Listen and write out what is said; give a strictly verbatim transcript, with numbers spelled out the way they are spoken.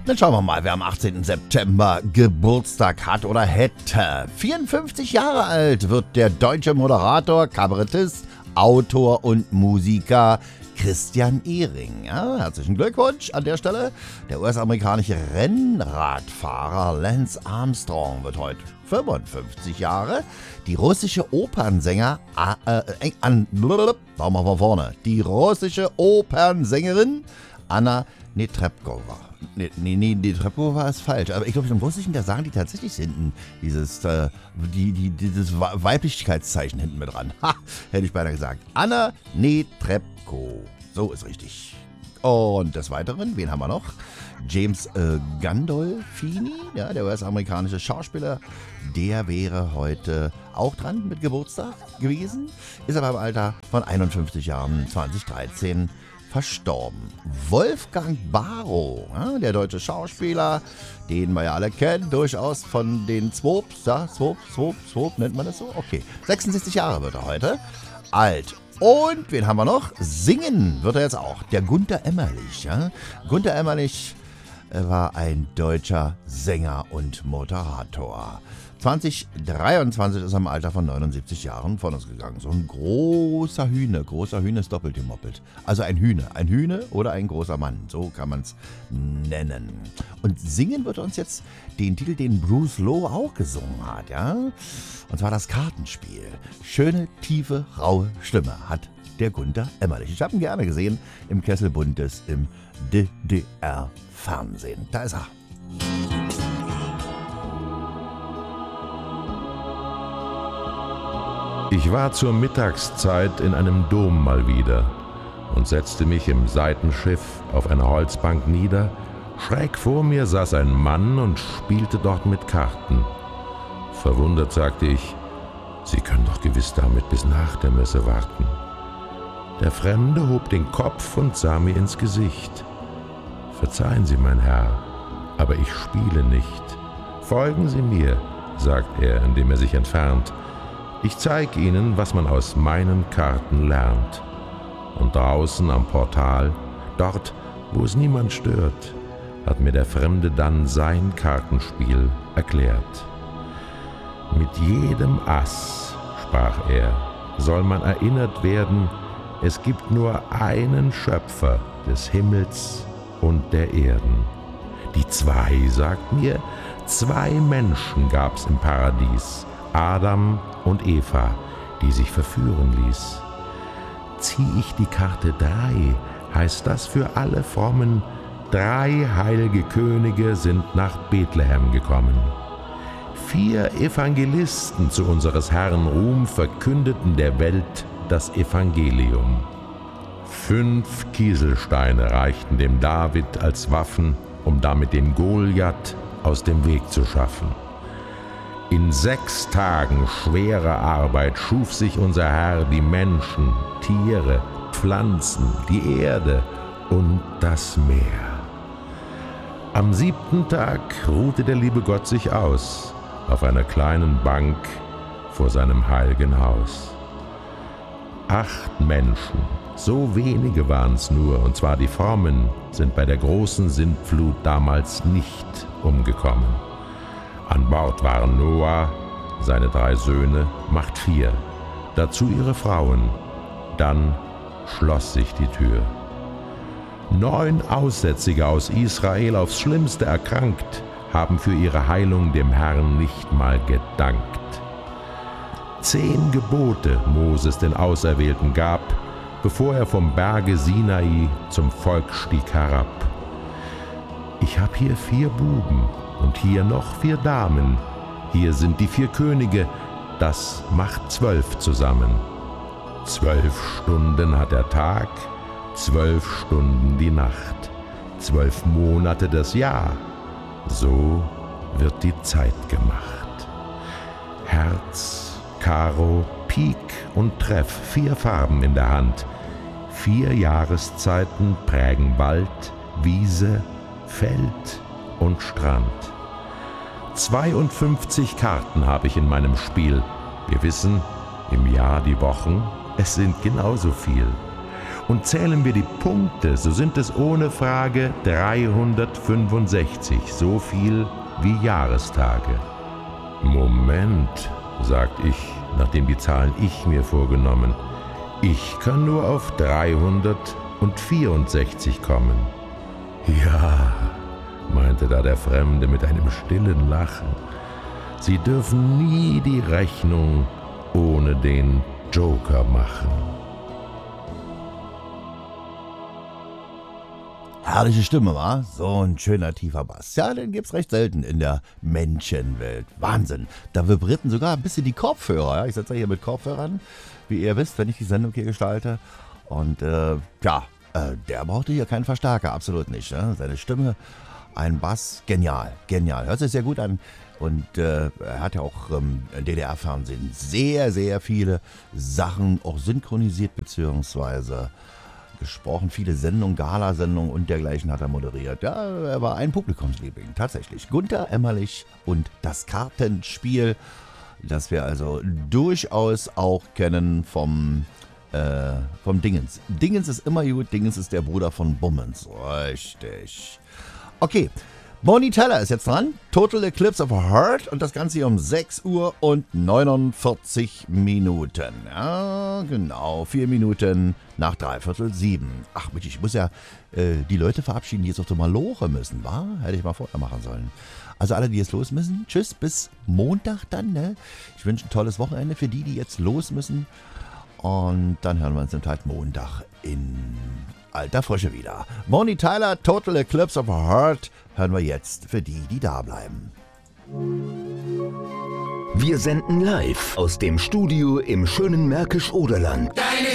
Dann schauen wir mal, wer am achtzehnten September Geburtstag hat oder hätte. vierundfünfzig Jahre alt wird der deutsche Moderator, Kabarettist, Autor und Musiker Christian Ehring. Ja, herzlichen Glückwunsch an der Stelle. Der U S-amerikanische Rennradfahrer Lance Armstrong wird heute fünfundfünfzig Jahre. Die russische Opernsänger, äh, äh, an, blablabla, machen wir von vorne. Die russische Opernsängerin Anna Netrebkova. Nee, nee, nee, Netrebkova ist falsch. Aber ich glaube, im Russischen, da sagen die tatsächlich hinten dieses, äh, die, die, dieses Weiblichkeitszeichen hinten mit dran. Ha, hätte ich beinahe gesagt. Anna Netrebko. So ist richtig. Und des Weiteren, wen haben wir noch? James äh, Gandolfini, ja, der U S-amerikanische Schauspieler, der wäre heute auch dran mit Geburtstag gewesen, ist aber im Alter von einundfünfzig Jahren zweitausenddreizehn verstorben. Wolfgang Barrow, ja, der deutsche Schauspieler, den wir ja alle kennen, durchaus von den Swops, ja, Swop, Swop, Swop, nennt man das so? Okay, sechsundsechzig Jahre wird er heute alt. Und wen haben wir noch? Singen wird er jetzt auch. Der Gunter Emmerlich. Ja? Gunter Emmerlich war ein deutscher Sänger und Moderator. zweitausenddreiundzwanzig ist er im Alter von neunundsiebzig Jahren von uns gegangen. So ein großer Hühne. Großer Hühne ist doppelt gemoppelt. Also ein Hühne. Ein Hühne oder ein großer Mann. So kann man es nennen. Und singen wird uns jetzt den Titel, den Bruce Lowe auch gesungen hat. Ja? Und zwar das Kartenspiel. Schöne, tiefe, raue Stimme hat der Gunter Emmerlich. Ich habe ihn gerne gesehen im Kessel Buntes im D D R-Fernsehen. Da ist er. Ich war zur Mittagszeit in einem Dom mal wieder und setzte mich im Seitenschiff auf einer Holzbank nieder. Schräg vor mir saß ein Mann und spielte dort mit Karten. Verwundert sagte ich, Sie können doch gewiss damit bis nach der Messe warten. Der Fremde hob den Kopf und sah mir ins Gesicht. Verzeihen Sie, mein Herr, aber ich spiele nicht. Folgen Sie mir, sagt er, indem er sich entfernt. Ich zeig Ihnen, was man aus meinen Karten lernt. Und draußen am Portal, dort, wo es niemand stört, hat mir der Fremde dann sein Kartenspiel erklärt. Mit jedem Ass, sprach er, soll man erinnert werden, es gibt nur einen Schöpfer des Himmels und der Erden. Die zwei, sagt mir, zwei Menschen gab's im Paradies, Adam und Eva, die sich verführen ließ. Zieh ich die Karte drei, heißt das für alle Frommen, drei heilige Könige sind nach Bethlehem gekommen. Vier Evangelisten zu unseres Herrn Ruhm verkündeten der Welt das Evangelium. Fünf Kieselsteine reichten dem David als Waffen, um damit den Goliath aus dem Weg zu schaffen. In sechs Tagen schwerer Arbeit schuf sich unser Herr die Menschen, Tiere, Pflanzen, die Erde und das Meer. Am siebten Tag ruhte der liebe Gott sich aus auf einer kleinen Bank vor seinem heiligen Haus. Acht Menschen, so wenige waren's nur, und zwar die Frommen, sind bei der großen Sintflut damals nicht umgekommen. An Bord waren Noah, seine drei Söhne, macht vier, dazu ihre Frauen. Dann schloss sich die Tür. Neun Aussätzige aus Israel, aufs Schlimmste erkrankt, haben für ihre Heilung dem Herrn nicht mal gedankt. Zehn Gebote Moses den Auserwählten gab, bevor er vom Berge Sinai zum Volk stieg herab. Ich hab hier vier Buben und hier noch vier Damen. Hier sind die vier Könige, das macht zwölf zusammen. Zwölf Stunden hat der Tag, zwölf Stunden die Nacht, zwölf Monate das Jahr. So wird die Zeit gemacht. Herz, Karo, Pik und Treff, vier Farben in der Hand. Vier Jahreszeiten prägen Wald, Wiese, Feld und Strand. zweiundfünfzig Karten habe ich in meinem Spiel. Wir wissen, im Jahr die Wochen, es sind genauso viel. Und zählen wir die Punkte, so sind es ohne Frage dreihundertfünfundsechzig, so viel wie Jahrestage. Moment, sagt ich, nachdem die Zahlen ich mir vorgenommen. Ich kann nur auf dreihundertvierundsechzig kommen. Ja, meinte da der Fremde mit einem stillen Lachen. Sie dürfen nie die Rechnung ohne den Joker machen. Herrliche Stimme, wa? So ein schöner tiefer Bass. Ja, den gibt's recht selten in der Menschenwelt. Wahnsinn. Da vibrierten sogar ein bisschen die Kopfhörer. Ja? Ich sitze hier mit Kopfhörern, wie ihr wisst, wenn ich die Sendung hier gestalte. Und äh, ja, äh, der brauchte hier keinen Verstärker, absolut nicht. Ne? Seine Stimme, ein Bass, genial, genial. Hört sich sehr gut an. Und äh, er hat ja auch im ähm, D D R-Fernsehen sehr, sehr viele Sachen auch synchronisiert beziehungsweise gesprochen. Viele Sendungen, Galasendungen und dergleichen hat er moderiert. Ja, er war ein Publikumsliebling, tatsächlich. Gunther Emmerlich und das Kartenspiel, das wir also durchaus auch kennen vom, äh, vom Dingens. Dingens ist immer gut, Dingens ist der Bruder von Bummens. Richtig. Okay. Bonnie Tyler ist jetzt dran. Total Eclipse of a Heart und das Ganze hier um sechs Uhr und neunundvierzig Minuten. Ja, genau. Vier Minuten nach dreiviertel sieben. Ach, Mensch, ich muss ja äh, die Leute verabschieden, die jetzt auf der Maloche müssen, wa? Hätte ich mal vorher machen sollen. Also alle, die jetzt los müssen, tschüss, bis Montag dann, ne? Ich wünsche ein tolles Wochenende für die, die jetzt los müssen. Und dann hören wir uns am Tag Montag in alter Frische wieder. Bonnie Tyler, Total Eclipse of a Heart, hören wir jetzt für die, die da bleiben. Wir senden live aus dem Studio im schönen Märkisch-Oderland.